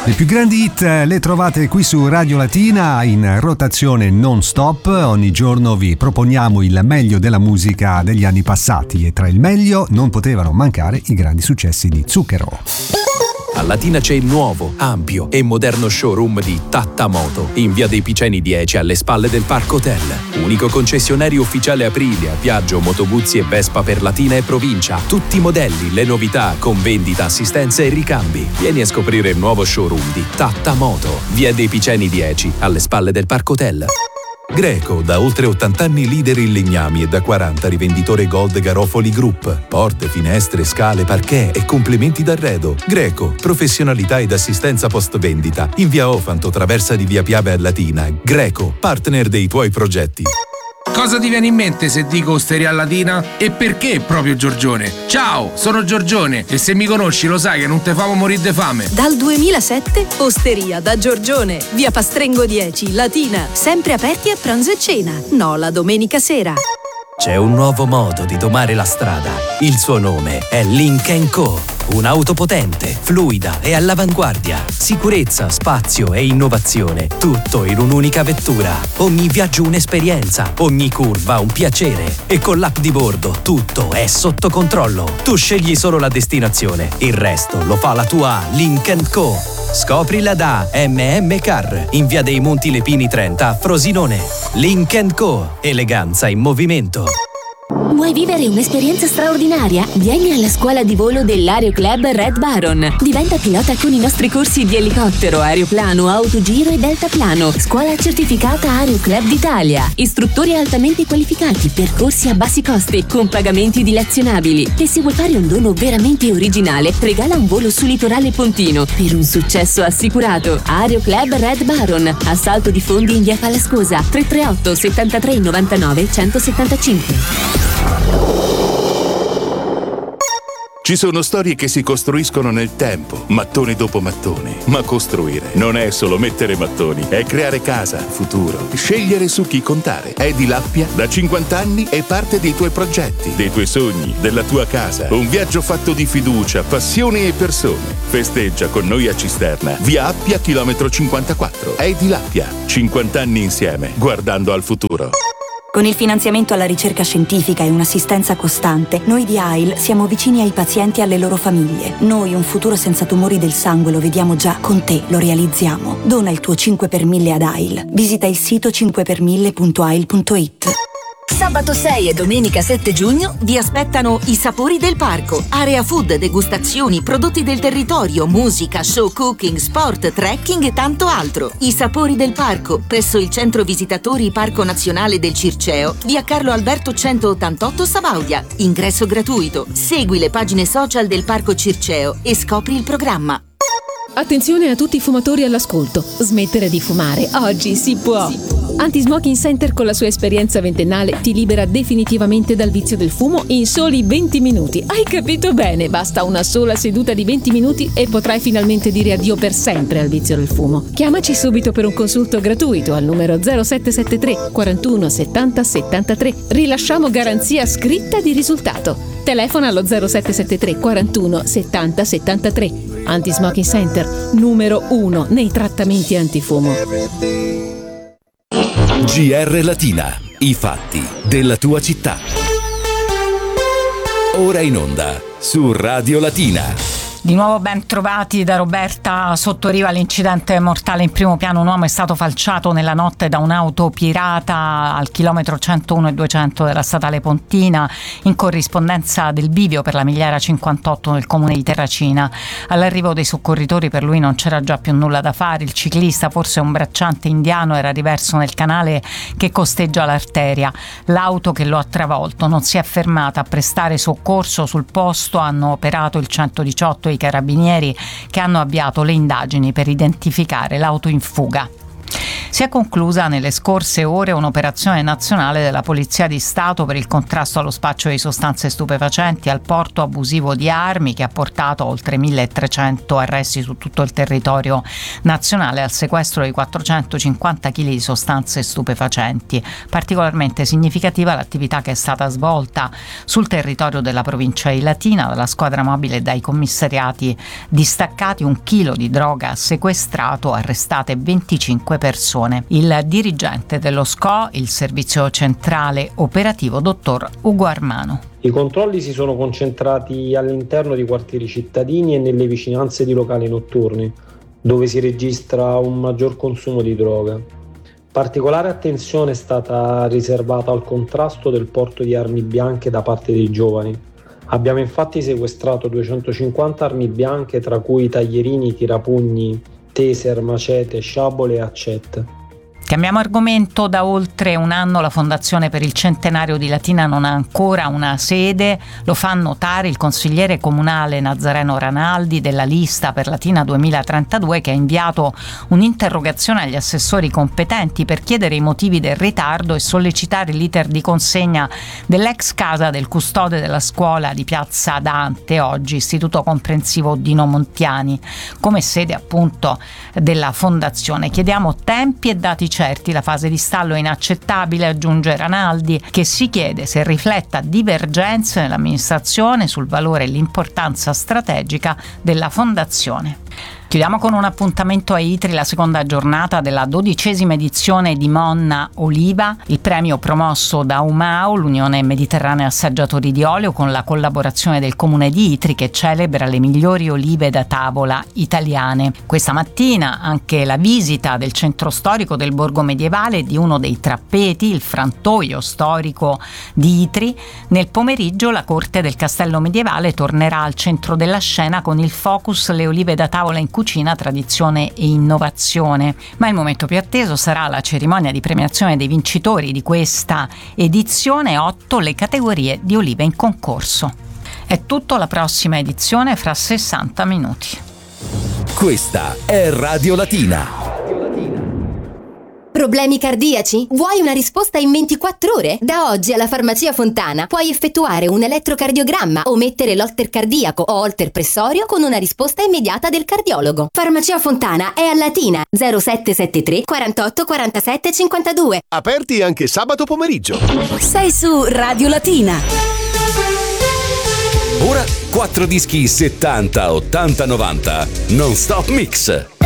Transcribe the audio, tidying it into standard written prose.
Le più grandi hit le trovate qui su Radio Latina in rotazione non stop. Ogni giorno vi proponiamo il meglio della musica degli anni passati e tra il meglio non potevano mancare i grandi successi di Zucchero. A Latina c'è il nuovo, ampio e moderno showroom di Tattamoto in via dei Piceni 10 alle spalle del Parco Hotel. Unico concessionario ufficiale Aprilia, Piaggio, Moto Guzzi e Vespa per Latina e provincia. Tutti i modelli, le novità, con vendita, assistenza e ricambi. Vieni a scoprire il nuovo showroom di Tattamoto, via dei Piceni 10 alle spalle del Parco Hotel. Greco, da oltre 80 anni leader in legnami e da 40 rivenditore Gold Garofoli Group. Porte, finestre, scale, parquet e complementi d'arredo. Greco, professionalità ed assistenza post vendita. In via Ofanto, traversa di via Piave a Latina. Greco, partner dei tuoi progetti. Cosa ti viene in mente se dico Osteria Latina? E perché proprio Giorgione? Ciao, sono Giorgione e se mi conosci lo sai che non te famo morire de fame. Dal 2007 Osteria da Giorgione, via Pastrengo 10, Latina, sempre aperti a pranzo e cena, no la domenica sera. C'è un nuovo modo di domare la strada. Il suo nome è Lynk & Co. Un'auto potente, fluida e all'avanguardia. Sicurezza, spazio e innovazione. Tutto in un'unica vettura. Ogni viaggio un'esperienza, ogni curva un piacere. E con l'app di bordo tutto è sotto controllo. Tu scegli solo la destinazione. Il resto lo fa la tua Lynk & Co. Scoprila da MM in via dei Monti Lepini 30 a Frosinone. Lynk & Co. Eleganza in movimento. Vuoi vivere un'esperienza straordinaria? Vieni alla scuola di volo dell'Aero Club Red Baron. Diventa pilota con i nostri corsi di elicottero, aeroplano, autogiro e deltaplano. Scuola certificata Aero Club d'Italia. Istruttori altamente qualificati, percorsi a bassi costi, con pagamenti dilazionabili. E se vuoi fare un dono veramente originale, regala un volo su litorale pontino per un successo assicurato. Aero Club Red Baron. Assalto di fondi in via Palascosa. 338 73 99 175. Ci sono storie che si costruiscono nel tempo, mattone dopo mattone. Ma costruire non è solo mettere mattoni, è creare casa, futuro, scegliere su chi contare. Edilappia da 50 anni è parte dei tuoi progetti, dei tuoi sogni, della tua casa. Un viaggio fatto di fiducia, passione e persone. Festeggia con noi a Cisterna, via Appia, chilometro 54. Edilappia, 50 anni insieme, guardando al futuro. Con il finanziamento alla ricerca scientifica e un'assistenza costante, noi di AIL siamo vicini ai pazienti e alle loro famiglie. Noi un futuro senza tumori del sangue lo vediamo già, con te lo realizziamo. Dona il tuo 5 per 1000 ad AIL. Visita il sito 5per1000.ail.it. Sabato 6 e domenica 7 giugno vi aspettano i Sapori del Parco. Area food, degustazioni, prodotti del territorio, musica, show cooking, sport, trekking e tanto altro. I Sapori del Parco, presso il centro visitatori Parco Nazionale del Circeo, via Carlo Alberto 188 Sabaudia. Ingresso gratuito. Segui le pagine social del Parco Circeo e scopri il programma. Attenzione a tutti i fumatori all'ascolto. Smettere di fumare. Oggi si può. Anti-Smoking Center con la sua esperienza ventennale ti libera definitivamente dal vizio del fumo in soli 20 minuti. Hai capito bene? Basta una sola seduta di 20 minuti e potrai finalmente dire addio per sempre al vizio del fumo. Chiamaci subito per un consulto gratuito al numero 0773 41 70 73. Rilasciamo garanzia scritta di risultato. Telefona allo 0773 41 70 73. Anti-Smoking Center, numero 1 nei trattamenti antifumo. GR Latina, i fatti della tua città. Ora in onda su Radio Latina. Di nuovo ben trovati da Roberta Sottoriva. L'incidente mortale in primo piano: un uomo è stato falciato nella notte da un'auto pirata al chilometro 101 e 200 della statale Pontina, in corrispondenza del bivio per la Miliera 58 nel comune di Terracina. All'arrivo dei soccorritori per lui non c'era già più nulla da fare. Il ciclista, forse un bracciante indiano, era riverso nel canale che costeggia l'arteria. L'auto che lo ha travolto non si è fermata a prestare soccorso. Sul posto hanno operato il 118 e i carabinieri, che hanno avviato le indagini per identificare l'auto in fuga. si è conclusa nelle scorse ore un'operazione nazionale della Polizia di Stato per il contrasto allo spaccio di sostanze stupefacenti, al porto abusivo di armi, che ha portato oltre 1.300 arresti su tutto il territorio nazionale, al sequestro di 450 kg di sostanze stupefacenti. Particolarmente significativa l'attività che è stata svolta sul territorio della provincia di Latina dalla squadra mobile e dai commissariati distaccati. 1 chilo di droga sequestrato, arrestate 25 persone. Il dirigente dello SCO, il servizio centrale operativo, dottor Ugo Armano. I controlli si sono concentrati all'interno di quartieri cittadini e nelle vicinanze di locali notturni, dove si registra un maggior consumo di droga. Particolare attenzione è stata riservata al contrasto del porto di armi bianche da parte dei giovani. Abbiamo infatti sequestrato 250 armi bianche, tra cui taglierini, tirapugni, taser, macete, sciabole e accette. Cambiamo argomento. Da oltre un anno la Fondazione per il Centenario di Latina non ha ancora una sede. Lo fa notare il consigliere comunale Nazareno Ranaldi della lista per Latina 2032, che ha inviato un'interrogazione agli assessori competenti per chiedere i motivi del ritardo e sollecitare l'iter di consegna dell'ex casa del custode della scuola di Piazza Dante, oggi Istituto Comprensivo Dino Montiani, come sede appunto della Fondazione. Chiediamo tempi e dati certi, la fase di stallo è inaccettabile, aggiunge Ranaldi, che si chiede se rifletta divergenze nell'amministrazione sul valore e l'importanza strategica della fondazione. Chiudiamo con un appuntamento a Itri, la seconda giornata della 12ª edizione di Monna Oliva, il premio promosso da UMAO, l'Unione Mediterranea Assaggiatori di Olio, con la collaborazione del Comune di Itri, che celebra le migliori olive da tavola italiane. Questa mattina anche la visita del centro storico del borgo medievale e di uno dei trappeti, il frantoio storico di Itri. Nel pomeriggio la corte del castello medievale tornerà al centro della scena con il focus le olive da tavola in cucina, tradizione e innovazione. Ma il momento più atteso sarà la cerimonia di premiazione dei vincitori di questa edizione, 8 le categorie di olive in concorso. È tutto, alla prossima edizione fra 60 minuti. Questa è Radio Latina. Problemi cardiaci? Vuoi una risposta in 24 ore? Da oggi alla Farmacia Fontana puoi effettuare un elettrocardiogramma o mettere l'holter cardiaco o holter pressorio con una risposta immediata del cardiologo. Farmacia Fontana è a Latina, 0773 48 47 52. Aperti anche sabato pomeriggio. Sei su Radio Latina. Ora 4 dischi 70, 80, 90 non stop mix.